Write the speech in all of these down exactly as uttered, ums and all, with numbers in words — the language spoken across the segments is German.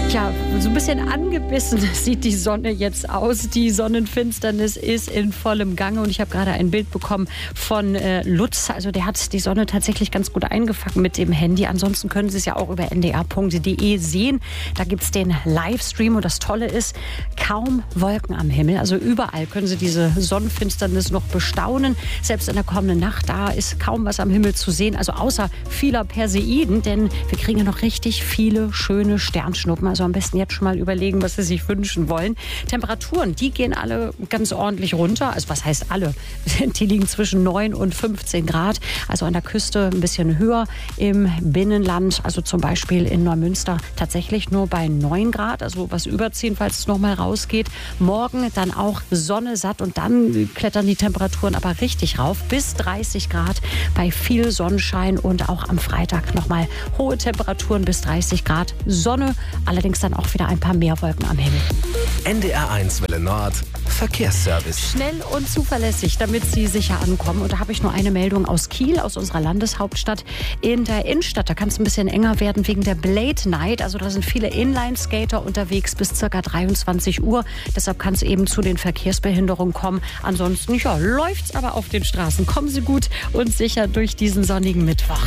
Ja, so ein bisschen angebissen sieht die Sonne jetzt aus. Die Sonnenfinsternis ist in vollem Gange und ich habe gerade ein Bild bekommen von äh, Lutz. Also der hat die Sonne tatsächlich ganz gut eingefangen mit dem Handy. Ansonsten können Sie es ja auch über n d r punkt d e sehen. Da gibt es den Livestream und das Tolle ist, kaum Wolken am Himmel. Also überall können Sie diese Sonnenfinsternis noch bestaunen. Selbst in der kommenden Nacht, da ist kaum was am Himmel zu sehen. Also außer vieler Perseiden, denn wir kriegen ja noch richtig viele schöne Sternschnuppen. Also am besten jetzt schon mal überlegen, was Sie sich wünschen wollen. Temperaturen, die gehen alle ganz ordentlich runter. Also was heißt alle? Die liegen zwischen neun und fünfzehn Grad. Also an der Küste ein bisschen höher. Im Binnenland, also zum Beispiel in Neumünster, tatsächlich nur bei neun Grad. Also was überziehen, falls es noch mal rausgeht. Morgen dann auch Sonne satt und dann klettern die Temperaturen aber richtig rauf. Bis dreißig Grad bei viel Sonnenschein und auch am Freitag noch mal hohe Temperaturen bis dreißig Grad. Sonne, allerdings dann auch wieder ein paar mehr Wolken am Himmel. N D R eins Welle Nord, Verkehrsservice. Schnell und zuverlässig, damit Sie sicher ankommen. Und da habe ich nur eine Meldung aus Kiel, aus unserer Landeshauptstadt. In der Innenstadt, da kann es ein bisschen enger werden wegen der Blade Night. Also da sind viele Inline-Skater unterwegs bis ca. dreiundzwanzig Uhr. Deshalb kann es eben zu den Verkehrsbehinderungen kommen. Ansonsten ja, läuft's aber auf den Straßen. Kommen Sie gut und sicher durch diesen sonnigen Mittwoch.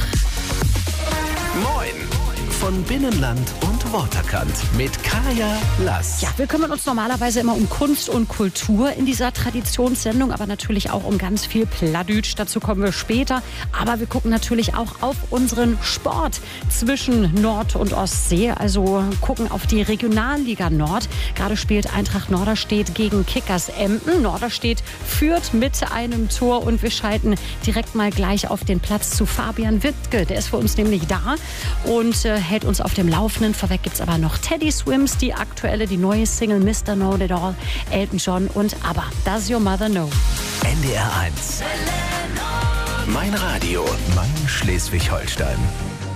Moin von Binnenland und Waterkant mit Kaya Lass. Ja, wir kümmern uns normalerweise immer um Kunst und Kultur in dieser Traditionssendung, aber natürlich auch um ganz viel Plattdeutsch. Dazu kommen wir später. Aber wir gucken natürlich auch auf unseren Sport zwischen Nord- und Ostsee. Also gucken auf die Regionalliga Nord. Gerade spielt Eintracht Norderstedt gegen Kickers Emden. Norderstedt führt mit einem Tor und wir schalten direkt mal gleich auf den Platz zu Fabian Wittke. Der ist für uns nämlich da und äh, hält uns auf dem Laufenden. Vorweg gibt es aber noch Teddy Swims, die aktuelle, die neue Single Mister Know It All, Elton John und ABBA. Does Your Mother Know? N D R eins. Mein Radio, mein Schleswig-Holstein.